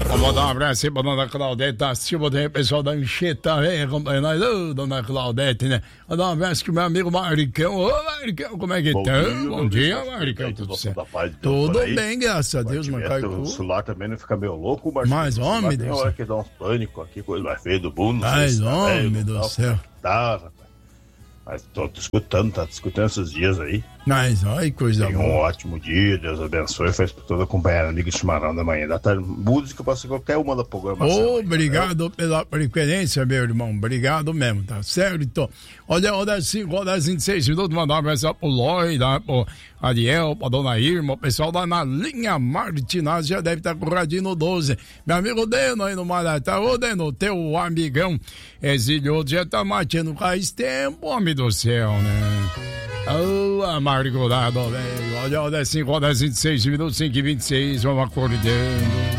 Vamos mandar um abraço aí pra dona Claudete da Silva, tem o pessoal da Anchieta, acompanhando nós, dona Claudete, né? Mandar um abraço pro meu amigo Maricão. Ô, Maricão, como é que tá? Bom dia, Maricão, tudo certo? Tudo bem, graças a Deus, Maricão. O celular também não fica meio louco, mas homem, tem hora que dá uns pânico aqui, coisa mais feia do mundo. Mas homem do céu. Tá, rapaz. Mas tô te escutando, tá te escutando esses dias aí. Mas, olha que coisa boa. Um ótimo dia, Deus abençoe. Faz pra toda a companheira amiga Chimarrão da manhã da tarde. Música pra ser qualquer uma da programação. Obrigado aí, pela preferência, meu irmão. Obrigado mesmo, tá certo? Olha, 26 minutos, mandar um abraço pro Lloyd, pro Ariel, pra dona Irma, o pessoal lá na linha Martinaz já deve estar com o radinho no 12. Meu amigo Deno aí no Maratá. Ô, Deno, teu amigão exilhou, já tá matando faz tempo, homem do céu, né? Ô, amargurado, velho. Olha, 5 horas 26 minutos, 5h26, vamos acordando.